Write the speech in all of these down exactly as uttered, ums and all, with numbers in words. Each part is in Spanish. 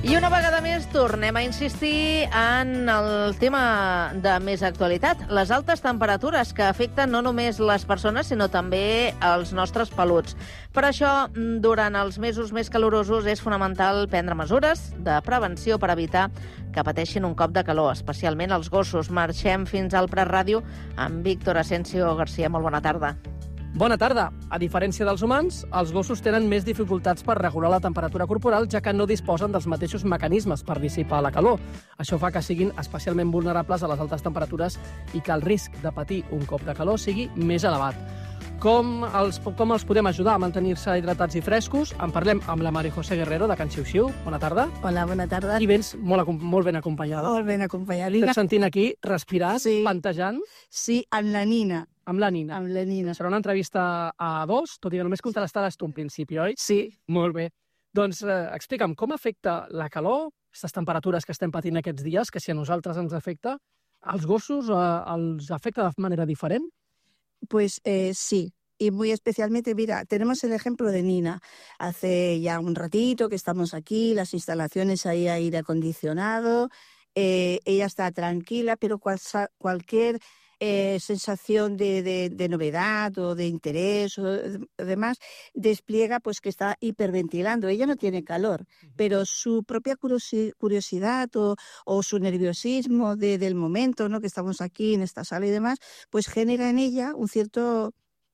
I una vegada més tornem a insistir en el tema de més actualitat, les altes temperatures que afecten no només les persones, sinó també els nostres peluts. Per això, durant els mesos més calorosos és fonamental prendre mesures de prevenció per evitar que pateixin un cop de calor, especialment els gossos. Marxem fins al Prat Ràdio amb Víctor Asensio García. Molt bona tarda. Bona tarda. A diferència dels humans, els gossos tenen més dificultats per regular la temperatura corporal, ja que no disposen dels mateixos mecanismes per dissipar la calor. Això fa que siguin especialment vulnerables a les altes temperatures i que el risc de patir un cop de calor sigui més elevat. Com els, com els podem ajudar a mantenir-se hidratats i frescos? En parlem amb la Mari José Guerrero, de Can Xiu-Xiu. Bona tarda. Hola, bona tarda. I vens molt, molt ben acompanyada. Molt ben acompanyada. Estic sentint aquí, respirar, sí. Pantejant. Sí, amb la Nina. Amb la Nina. Amb la Nina. Serà una entrevista a dos, tot i que només contestaràs tu en principi, oi? Sí. Molt bé. Doncs eh, explica'm, com afecta la calor, aquestes temperatures que estem patint aquests dies, que si a nosaltres ens afecta, als gossos eh, els afecta de manera diferent? Pues eh, sí. Y muy especialmente, mira, tenemos el ejemplo de Nina. Hace ya un ratito que estamos aquí, las instalaciones ahí a aire acondicionado, eh, ella está tranquila, pero cual, cualquier eh, sensación de, de, de novedad o de interés o demás, despliega pues que está hiperventilando. Ella no tiene calor, pero su propia curiosidad o, o su nerviosismo de, del momento, ¿no?, que estamos aquí en esta sala y demás, pues genera en ella un cierto...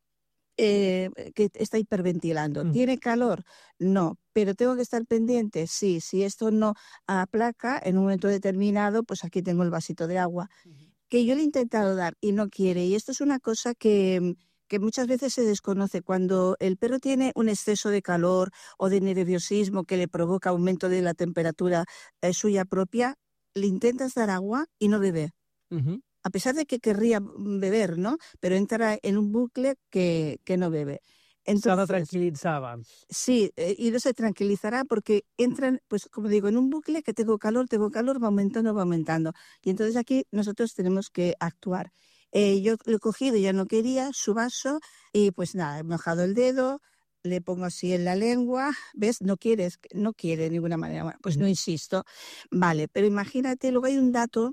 Eh, que está hiperventilando. Mm. ¿Tiene calor? No. ¿Pero tengo que estar pendiente? Sí. Si esto no aplaca, en un momento determinado, pues aquí tengo el vasito de agua. Mm. Que yo le he intentado dar y no quiere. Y esto es una cosa que, que muchas veces se desconoce. Cuando el perro tiene un exceso de calor o de nerviosismo que le provoca aumento de la temperatura eh, suya propia, le intentas dar agua y no bebe. Uh-huh. A pesar de que querría beber, ¿no? Pero entra en un bucle que, que no bebe. Entonces, se ha de tranquilitzar abans. Sí, eh, y no se tranquilizará porque entran, pues como digo, en un bucle que tengo calor, tengo calor, va aumentando, va aumentando. Y entonces aquí nosotros tenemos que actuar. Eh, yo lo he cogido, ya no quería, su vaso, y pues nada, he mojado el dedo, le pongo así en la lengua, ¿ves? No quieres, no quiere de ninguna manera. Bueno, pues no insisto. Vale, pero imagínate, luego hay un dato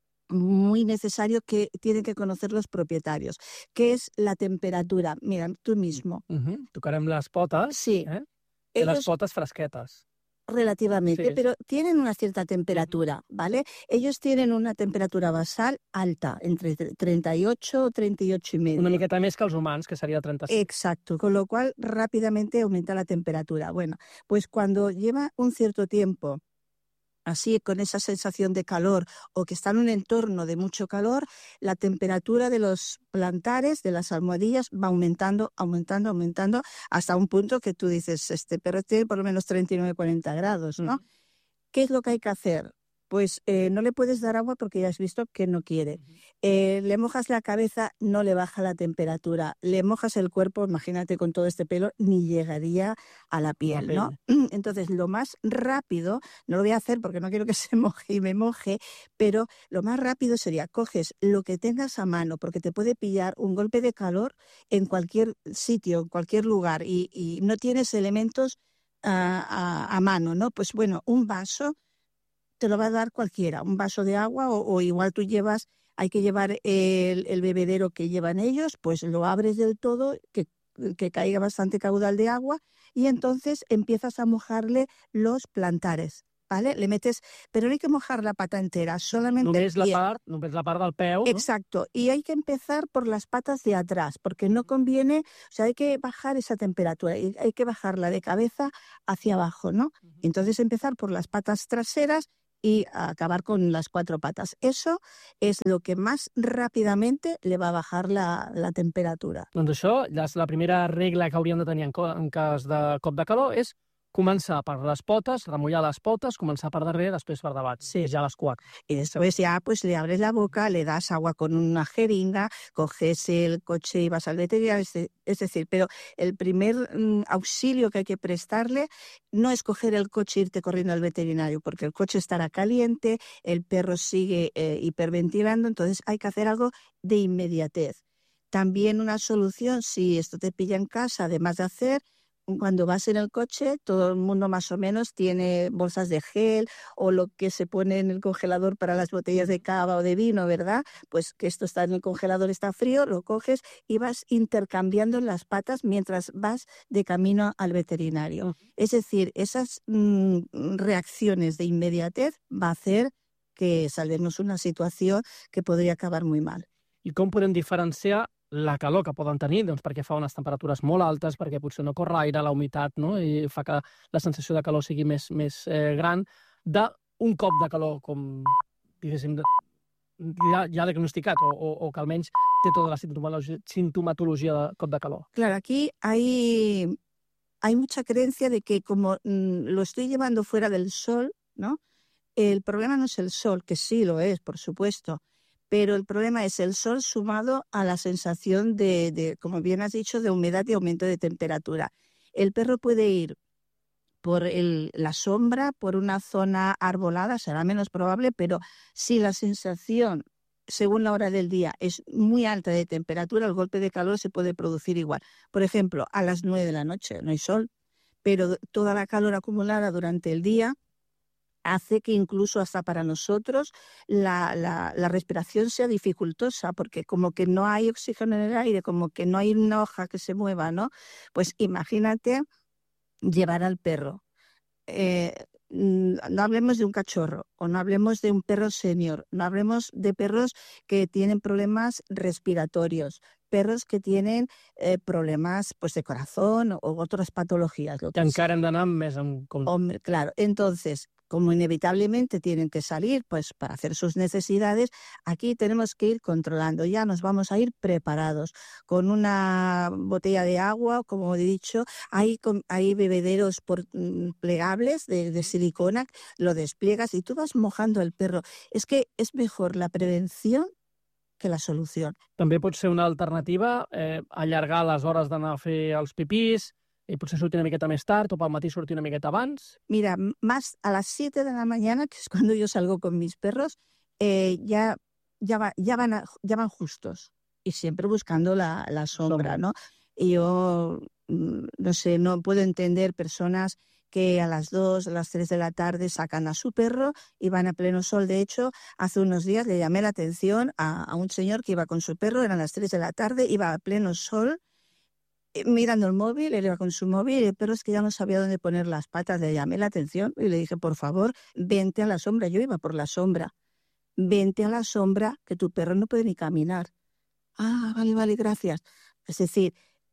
muy necesario que tienen que conocer los propietarios, que es la temperatura. Mira, tú mismo. Uh-huh. Tocarem les potes. Sí. Eh? I les potes fresquetes. Relativamente, sí, pero sí. tienen una cierta temperatura, ¿vale? Ellos tienen una temperatura basal alta, entre treinta y ocho o treinta y ocho y medio. Una miqueta més que els humans, que seria trenta-cinc. Exacto, con lo cual rápidamente aumenta la temperatura. Bueno, pues cuando lleva un cierto tiempo así, con esa sensación de calor, o que está en un entorno de mucho calor, la temperatura de los plantares, de las almohadillas, va aumentando, aumentando, aumentando, hasta un punto que tú dices, este perro tiene por lo menos treinta y nueve, cuarenta grados, ¿no? Mm. ¿Qué es lo que hay que hacer? Pues eh, no le puedes dar agua porque ya has visto que no quiere. Eh, le mojas la cabeza, no le baja la temperatura. Le mojas el cuerpo, imagínate con todo este pelo, ni llegaría a la piel, ¿no? Entonces, lo más rápido, no lo voy a hacer porque no quiero que se moje y me moje, pero lo más rápido sería, coges lo que tengas a mano, porque te puede pillar un golpe de calor en cualquier sitio, en cualquier lugar, y, y no tienes elementos uh, a, a mano, ¿no? Pues bueno, un vaso te lo va a dar cualquiera, un vaso de agua o, o igual tú llevas, hay que llevar el, el bebedero que llevan ellos, pues lo abres del todo, que, que caiga bastante caudal de agua y entonces empiezas a mojarle los plantares, ¿vale? Le metes, pero no hay que mojar la pata entera, solamente només el pie. La part, només la part del peu, ¿no? Exacto, y hay que empezar por las patas de atrás, porque no conviene, o sea, hay que bajar esa temperatura, hay que bajarla de cabeza hacia abajo, ¿no? Entonces empezar por las patas traseras y acabar con las cuatro patas. Eso es lo que más rápidamente le va a bajar la, la temperatura. Doncs això, la primera regla que hauríem de tenir en, en cas de cop de calor és començar per les potes, remullar les potes, començar per darrere, després per davant. Sí. Ya las cuatro. Y después ya pues le abres la boca, le das agua con una jeringa, coges el coche y vas al veterinario, es, es decir, pero el primer mm, auxilio que hay que prestarle no es coger el coche e irte corriendo al veterinario, porque el coche estará caliente, el perro sigue eh, hiperventilando, entonces hay que hacer algo de inmediatez. También una solución, si esto te pilla en casa, además de hacer cuando vas en el coche, todo el mundo más o menos tiene bolsas de gel o lo que se pone en el congelador para las botellas de cava o de vino, ¿verdad? Pues que esto está en el congelador, está frío, lo coges y vas intercambiando las patas mientras vas de camino al veterinario. Es decir, esas mm, reacciones de inmediatez va a hacer que salvemos una situació que podria acabar molt mal. I com podem diferenciar la calor que poden tenir, doncs perquè fa unes temperatures molt altes, perquè potser no corre aire, la humitat, no? I fa que la sensació de calor sigui més, més eh, gran, d'un cop de calor, com diguéssim, de, ja, ja diagnosticat, o, o, o que almenys té tota la sintomatologia, sintomatologia de cop de calor. Claro, aquí hay, hay mucha creencia de que como mmm, lo estoy llevando fuera del sol, ¿no? El problema no es el sol, que sí lo es, por supuesto, pero el problema es el sol sumado a la sensación de, de, como bien has dicho, de humedad y aumento de temperatura. El perro puede ir por el, la sombra, por una zona arbolada, será menos probable, pero si la sensación, según la hora del día, es muy alta de temperatura, el golpe de calor se puede producir igual. Por ejemplo, a las nueve de la noche no hay sol, pero toda la calor acumulada durante el día hace que incluso hasta para nosotros la, la, la respiración sea dificultosa, porque como que no hay oxígeno en el aire, como que no hay una hoja que se mueva, ¿no? Pues imagínate llevar al perro. Eh, no hablemos de un cachorro, o no hablemos de un perro senior, no hablemos de perros que tienen problemas respiratorios, perros que tienen eh, problemas pues, de corazón o otras patologías. Lo que que encara hem d'anar més amb... Hombre, claro, entonces, como inevitablemente tienen que salir pues para hacer sus necesidades, aquí tenemos que ir controlando, ya nos vamos a ir preparados con una botella de agua, como he dicho, hay, hay bebederos por, plegables de, de silicona, lo despliegas y tú vas mojando al perro. Es que es mejor la prevención que la solució. També pot ser una alternativa eh, allargar les hores d'anar a fer els pipís, y potser sortir una miqueta més tard o pel matí sortir una miqueta abans. Mira, más a las siete de la mañana, que es cuando yo salgo con mis perros, eh, ya, ya, va, ya, van a, ya van justos y siempre buscando la, la sombra, ¿no? Y yo, no sé, no puedo entender personas que a las dos, a las tres de la tarde sacan a su perro y van a pleno sol. De hecho, hace unos días le llamé la atención a, a un señor que iba con su perro, eran las tres de la tarde, iba a pleno sol, mirando el móvil, él iba con su móvil, y el perro es que ya no sabía dónde poner las patas. Le llamé la atención y le dije, por favor, vente a la sombra. Yo iba por la sombra. Vente a la sombra, que tu perro no puede ni caminar. Ah, vale, vale, gracias. Es decir,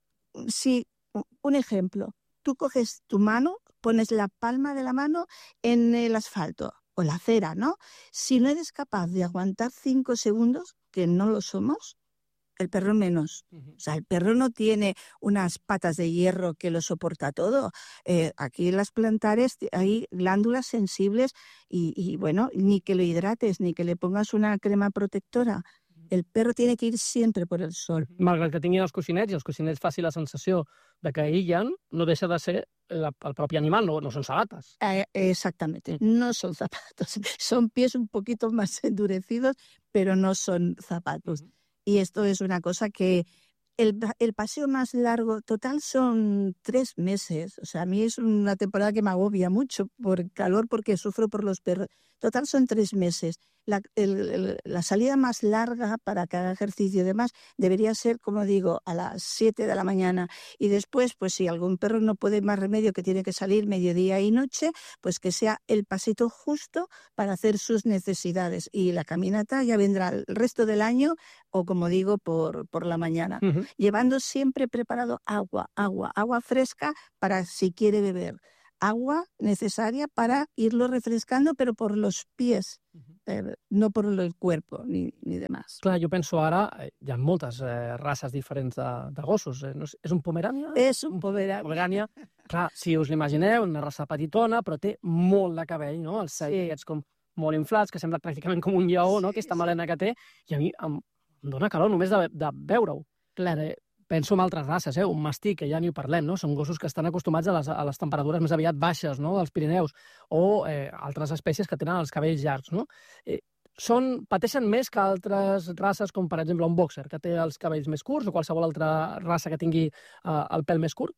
si, un ejemplo, tú coges tu mano, pones la palma de la mano en el asfalto o la acera, ¿no? Si no eres capaz de aguantar cinco segundos, que no lo somos, el perro menos. O sea, el perro no tiene unas patas de hierro que lo soporta todo. Eh, aquí en las plantares hay glándulas sensibles y, y, bueno, ni que lo hidrates, ni que le pongas una crema protectora. El perro tiene que ir sempre por el sol. Malgrat que tinguin els coixinets i els coixinets faci la sensació de que aïllen, no deixa de ser la, el propi animal, no, no són sabates. Eh, exactamente, no son zapatos. Son pies un poquito más endurecidos, pero no son zapatos. Uh-huh. Y esto es una cosa que el, el paseo más largo total son tres meses. O sea, a mí es una temporada que me agobia mucho por calor porque sufro por los perros. Total son tres meses. La, el, el, la salida más larga para cada ejercicio y demás debería ser, como digo, a las siete de la mañana. Y después, pues si algún perro no puede más remedio que tiene que salir mediodía y noche, pues que sea el pasito justo para hacer sus necesidades. Y la caminata ya vendrá el resto del año o, como digo, por, por la mañana. Uh-huh. Llevando siempre preparado agua, agua, agua fresca para si quiere beber. Agua necesaria para irlo refrescando, pero por los pies, eh, no por el cuerpo ni, ni demás. Clar, jo penso ara, hi ha moltes eh, races diferents de, de gossos. Eh? No és, és un pomerània? És un pomerània. Pomerània. Clar, si us l'imagineu, una raça petitona, però té molt de cabell, no? Els sí. aquests com molt inflats, que sembla pràcticament com un lleó, no? Aquesta melena que té, i a mi em, em dóna calor només de, de veure-ho. Clar, eh, penso en altres races, eh? Un mastí, que ja ni ho parlem, no? Són gossos que estan acostumats a les, a les temperatures més aviat baixes, no? Dels Pirineus, o eh, altres espècies que tenen els cabells llargs, no? Eh, són, pateixen més que altres races, com per exemple un boxer, que té els cabells més curts, o qualsevol altra raça que tingui eh, el pèl més curt?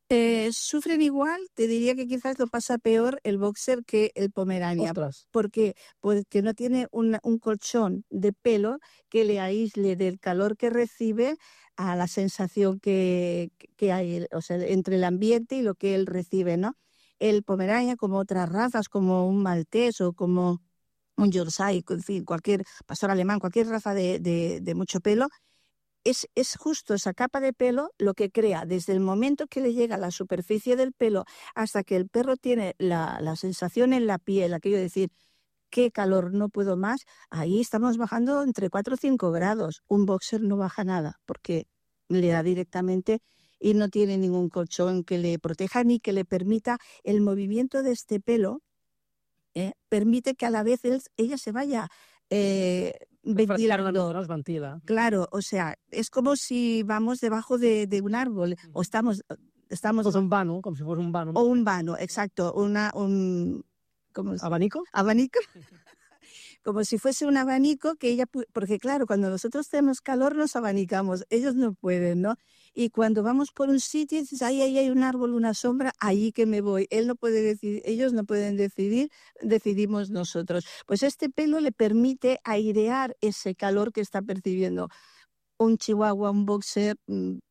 Eh, sufren igual, te diría que quizás lo pasa peor el boxer que el pomerania. Ostras. ¿Por qué? Porque no tiene una, un colchón de pelo que le aísle del calor que recibe a la sensación que, que hay, o sea, entre el ambiente y lo que él recibe, ¿no? El pomerania, como otras razas, como un maltés o como un yorkshire, en fin, cualquier pastor alemán, cualquier raza de, de, de mucho pelo, Es, es justo esa capa de pelo lo que crea, desde el momento que le llega a la superficie del pelo hasta que el perro tiene la, la sensación en la piel, aquello de decir, qué calor, no puedo más, ahí estamos bajando entre cuatro o cinco grados. Un boxer no baja nada porque le da directamente y no tiene ningún colchón que le proteja ni que le permita el movimiento de este pelo, ¿eh? Permite que a la vez él, ella se vaya eh, ventilando. No es ventila. Claro, o sea, es como si vamos debajo de, de un árbol o estamos... estamos Pues un vano, com si fos un vano. O un vano, exacto, una, un... ¿cómo es? ¿Abanico? Abanico. Como si fuese un abanico que ella... Porque claro, cuando nosotros tenemos calor nos abanicamos, ellos no pueden, ¿no? Y cuando vamos por un sitio y dices, ahí, ahí hay un árbol, una sombra, ahí que me voy. Él no puede decidir, ellos no pueden decidir, decidimos nosotros. Pues este pelo le permite airear ese calor que está percibiendo. Un chihuahua, un boxer, un,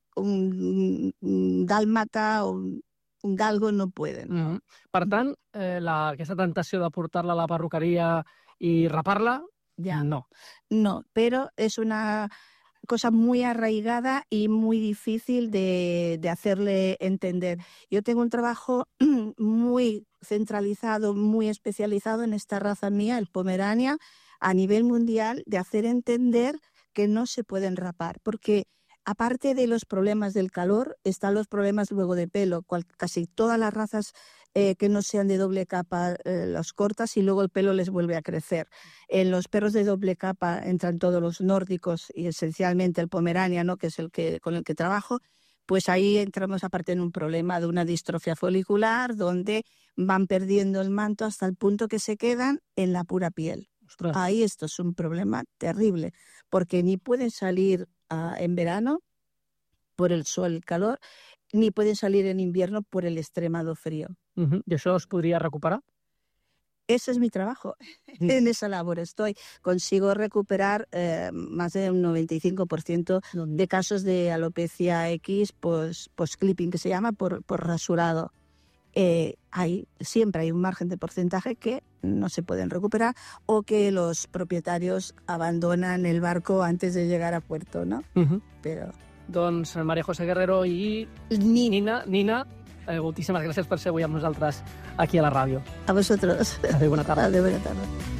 un dálmata o un, un galgo no pueden. Mm-hmm. Per tant, eh, la, aquesta tentació de portar-la a la perruqueria i rapar-la, ya. no. No, pero es una cosa muy arraigada y muy difícil de, de hacerle entender. Yo tengo un trabajo muy centralizado, muy especializado en esta raza mía, el Pomerania, a nivel mundial, de hacer entender que no se pueden rapar, porque aparte de los problemas del calor, están los problemas luego de pelo. Cual, casi todas las razas eh, que no sean de doble capa eh, las cortas y luego el pelo les vuelve a crecer. En los perros de doble capa entran todos los nórdicos y esencialmente el Pomerania, ¿no? Que es el que, con el que trabajo. Pues ahí entramos aparte en un problema de una distrofia folicular donde van perdiendo el manto hasta el punto que se quedan en la pura piel. Ostras. Ahí esto es un problema terrible, porque ni pueden salir uh, en verano por el sol, el calor, ni pueden salir en invierno por el extremado frío. Uh-huh. ¿Y això es podria recuperar? Ese es mi trabajo, mm. en esa labor estoy. Consigo recuperar eh, más de un noventa y cinco por ciento de casos de alopecia X post-clipping, que se llama por, por rasurado. Eh, hay, siempre hay un margen de porcentaje que no se pueden recuperar o que los propietarios abandonan el barco antes de llegar a puerto, ¿no? Uh-huh. Pero... Doncs María José Guerrero i Nina, Nina eh, moltíssimes gràcies per ser avui amb nosaltres aquí a la ràdio. A vosotros. Adéu, bona tarda. Adéu, bona tarda.